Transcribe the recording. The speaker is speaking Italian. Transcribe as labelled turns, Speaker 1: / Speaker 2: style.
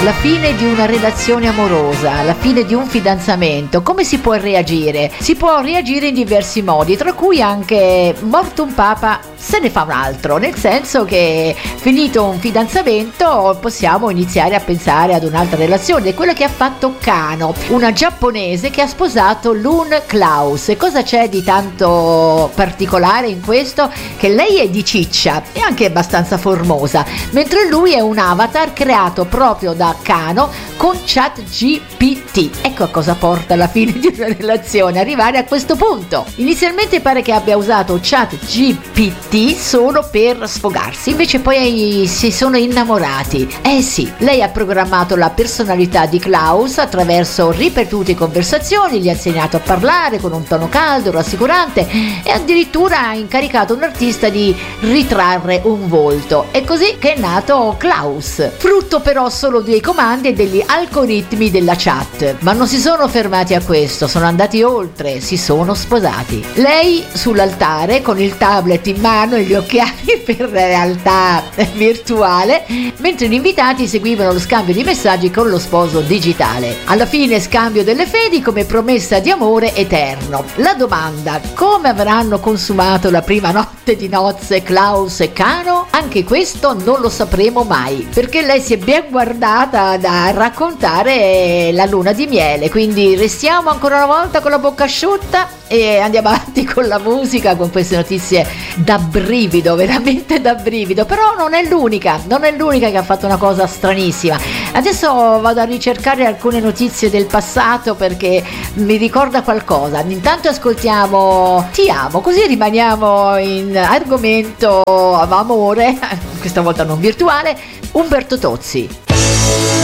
Speaker 1: La fine di una relazione amorosa, la fine di un fidanzamento, come si può reagire? Si può reagire in diversi modi, tra cui anche morto un papa se ne fa un altro, nel senso che finito un fidanzamento possiamo iniziare a pensare ad un'altra relazione. È quello che ha fatto Kano, una giapponese che ha sposato Lune Klaus. E cosa c'è di tanto particolare in questo? Che lei è di ciccia e anche abbastanza formosa, mentre lui è un avatar creato proprio da Kano con ChatGPT. Ecco a cosa porta alla fine di una relazione, arrivare a questo punto. Inizialmente pare che abbia usato ChatGPT solo per sfogarsi, invece poi si sono innamorati. Eh sì, lei ha programmato la personalità di Klaus attraverso ripetute conversazioni, gli ha insegnato a parlare con un tono caldo, rassicurante, e addirittura ha incaricato un artista di ritrarre un volto. È così che è nato Klaus, frutto però solo dei comandi e degli algoritmi della chat. Ma non si sono fermati a questo, sono andati oltre, si sono sposati. Lei sull'altare con il tablet in mano e gli occhiali per realtà virtuale, mentre gli invitati seguivano lo scambio di messaggi con lo sposo digitale. Alla fine scambio delle fedi come promessa di amore eterno. La domanda: come avranno consumato la prima notte di nozze Klaus e Kano? Anche questo non lo sapremo mai, perché lei si è ben guardata da raccontare la luna di miele. Quindi restiamo ancora una volta con la bocca asciutta e andiamo avanti con la musica, con queste notizie da brivido, veramente da brivido. Però non è l'unica che ha fatto una cosa stranissima. Adesso vado a ricercare alcune notizie del passato perché mi ricorda qualcosa. Intanto ascoltiamo Ti amo, così rimaniamo in argomento amore, questa volta non virtuale. Umberto Tozzi.